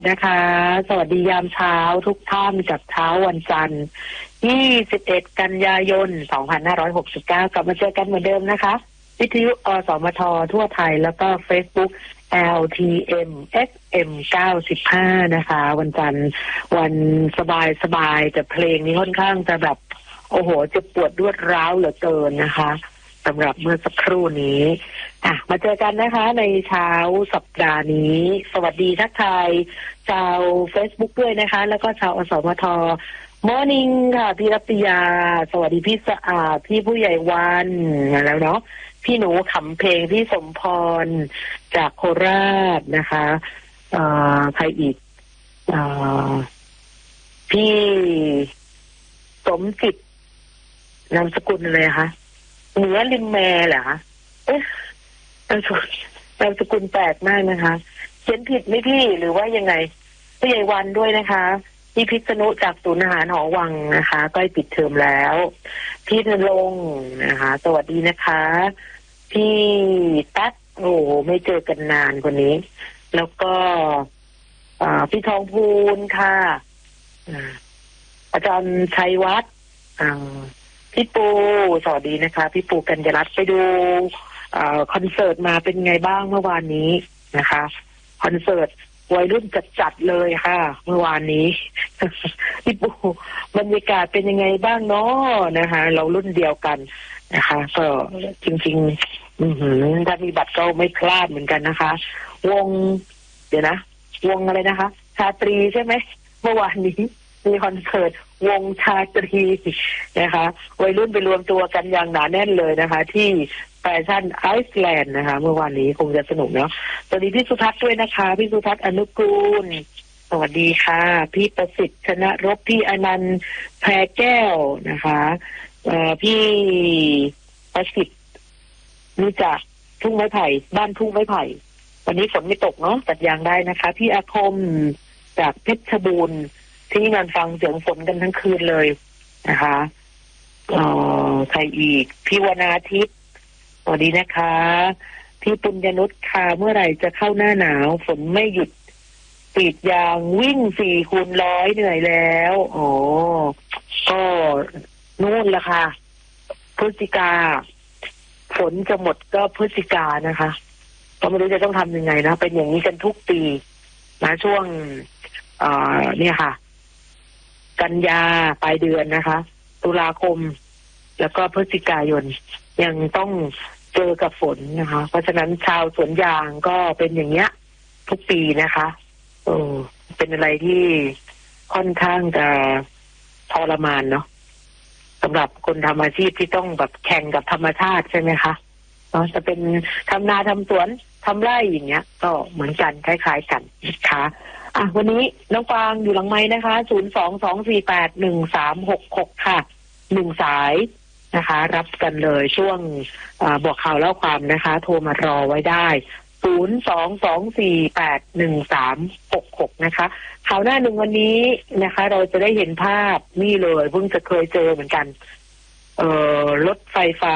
นะคะสวัสดียามเช้าทุกท่านกับเช้าวันจันทร์21กันยายน2569กลับมาเจอกันเหมือนเดิมนะคะวิทยุอสมททั่วไทยแล้วก็ Facebook LTM FM 95นะคะวันจันทร์วันสบายแต่เพลงนี้ค่อนข้างจะแบบโอ้โหเจ็บปวดรวดร้าวเหลือเกินนะคะสำหรับเมื่อสักครู่นี้มาเจอกันนะคะในเช้าสัปดาห์นี้สวัสดีทักทายชาว Facebook ด้วยนะคะแล้วก็ชาวอสมทมอร์นิ่งค่ะพี่รัตยาสวัสดีพี่สะอาดพี่ผู้ใหญ่วันแล้วเนาะพี่หนูขำเพลงพี่สมพรจากโคราชนะคะใครอีกพี่สมจิตนามสกุลอะไรคะเหนือริมแมเหรอคะนามสกุลแปลกมากนะคะเขียนผิดไหมพี่หรือว่ายังไงผู้ใหญ่วันด้วยนะคะพี่พิษณุจากศูนย์อาหารหอวังนะคะใกล้ปิดเทอมแล้วพี่นรงค์นะคะสวัสดีนะคะพี่ตั๊ดโอ้ไม่เจอกันนานคนนี้แล้วก็พี่ทองพูนค่ะอาจารย์ชัยวัฒน์พี่ปูสวัสดีนะคะพี่ปูกัญญรัตน์ไปดูคอนเสิร์ตมาเป็นไงบ้างเมื่อวานนี้นะคะคอนเสิร์ตวัยรุ่นจัดๆเลยค่ะเมื่อวานนี้ พี่ปูบรรยากาศเป็นยังไงบ้างเนาะนะคะเรารุ่นเดียวกันนะคะก็จริงๆถ้ามีบัตรก็ไม่พลาดเหมือนกันนะคะวงเดี๋ยวนะวงอะไรนะคะชาตรีใช่ไหมเมื่อวานนี้มีคอนเสิร์ตวงชาตรีนะคะวัยรุ่นไปรวมตัวกันอย่างหนาแน่นเลยนะคะที่แฟชั่นไอซ์แลนด์นะคะเมื่อวานนี้คงจะสนุกเนาะสวัสดีพี่สุทัศน์ด้วยนะคะพี่สุทัศน์อนุกูลสวัสดีค่ะพี่ประสิทธิ์ชนะรบพี่อนันต์แพรแก้วนะคะพี่ประสิทธิ์นี่จากทุ่งไม้ไผ่บ้านทุ่งไม้ไผ่วันนี้ฝนไม่ตกเนาะตัดยางได้นะคะพี่อาคมจากเพชรบูรณ์ที่นอนฟังเสียงฝนกันทั้งคืนเลยนะคะใครอีกพี่วนาทิพย์สวัสดีนะคะพี่ปุญญนุชค่ะเมื่อไหร่จะเข้าหน้าหนาวฝนไม่หยุดปิดยางวิ่ง4x100เหนื่อยแล้วก็นู่นละค่ะพฤศจิกาฝนจะหมดก็พฤศจิกานะคะก็ไม่รู้จะต้องทำยังไงนะเป็นอย่างนี้กันทุกปีนะช่วงเนี่ยค่ะกันยาปลายเดือนนะคะตุลาคมแล้วก็พฤศจิกายนยังต้องเจอกับฝนนะคะเพราะฉะนั้นชาวสวนยางก็เป็นอย่างเงี้ยทุกปีนะคะเป็นอะไรที่ค่อนข้างจะทรมานเนาะสำหรับคนทำอาชีพที่ต้องแบบแข่งกับธรรมชาติใช่ไหมคะจะเป็นทำนาทำสวนทำไร่อย่างเงี้ยก็เหมือนกันคล้ายๆกันนะคะวันนี้น้องฟางอยู่หลังไม้นะคะ022481366ค่ะ1สายนะคะรับกันเลยช่วงบอกข่าวเล่าความนะคะโทรมารอไว้ได้022481366นะคะข่าวหน้าหนึ่งวันนี้นะคะเราจะได้เห็นภาพนี่เลยเพิ่งจะเคยเจอเหมือนกันรถไฟฟ้า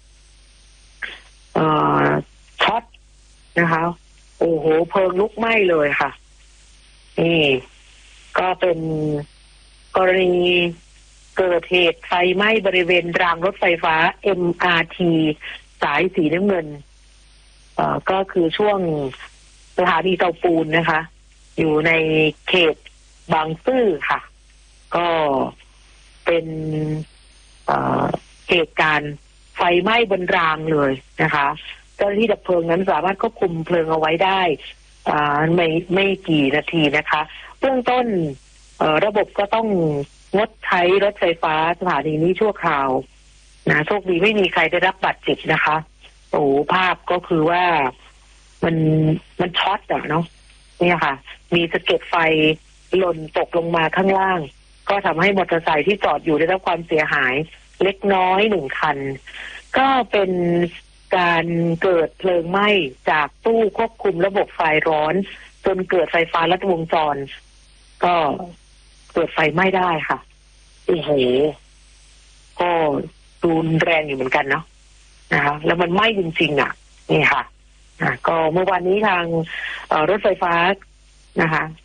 ช็อตนะคะโอ้โหเพลิงลุกไหม้เลยค่ะนี่ก็เป็นกรณีเกิดเหตุไฟไหม้บริเวณรางรถไฟฟ้า MRT สายสีน้ำเงินก็คือช่วงสถานีเตาปูนนะคะอยู่ในเขตบางซื่อค่ะก็เป็นเหตุการณ์ไฟไหม้บนรางเลยนะคะเจ้าหน้าที่ดับเพลิงนั้นสามารถควบคุมเพลิงเอาไว้ได้ไม่กี่นาทีนะคะเบื้องต้นระบบก็ต้องงดใช้รถไฟฟ้าสถานีนี้ชั่วคราวนะโชคดีไม่มีใครได้รับบาดเจ็บนะคะภาพก็คือว่ามันช็อตเนาะเนี่ยค่ะมีสะเก็ดไฟหล่นตกลงมาข้างล่างก็ทำให้มอเตอร์ไซค์ที่จอดอยู่ได้รับความเสียหายเล็กน้อย1คันก็เป็นการเกิดเพลิงไหม้จากตู้ควบคุมระบบไฟร้อนจนเกิดไฟฟ้าลัดวงจรก็เกิดไฟไหม้ได้ค่ะโอ้โหก็รุนแรงอยู่เหมือนกันเนาะนะคะแล้วมันไหม้จริงๆนี่ค่ะก็เมื่อวานนี้ทางรถไฟฟ้านะคะ